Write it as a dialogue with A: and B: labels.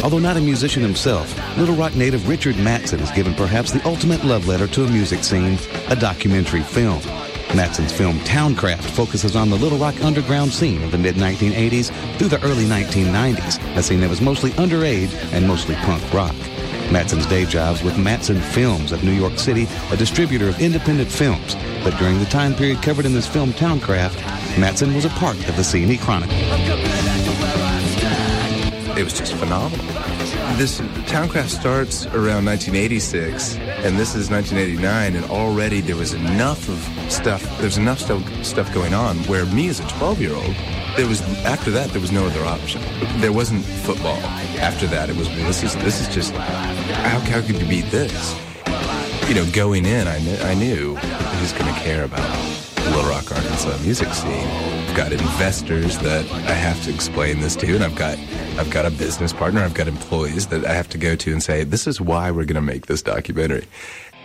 A: Although not a musician himself, Little Rock native Richard Mattson has given perhaps the ultimate love letter to a music scene, a documentary film. Mattson's film Towncraft focuses on the Little Rock underground scene of the mid-1980s through the early 1990s, a scene that was mostly underage and mostly punk rock. Mattson's day jobs with Mattson Films of New York City, a distributor of independent films. But during the time period covered in this film Towncraft, Mattson was a part of the scene he chronicled.
B: It was just phenomenal. This Towncraft starts around 1986, and this is 1989, and already there was enough stuff going on where me as a 12-year-old, after that there was no other option. There wasn't football. After that, it was this is just how could you beat this? You know, going in, I knew who's going to care about the Little Rock, Arkansas music scene. I've got investors that I have to explain this to, and I've got a business partner, I've got employees that I have to go to and say, this is why we're going to make this documentary.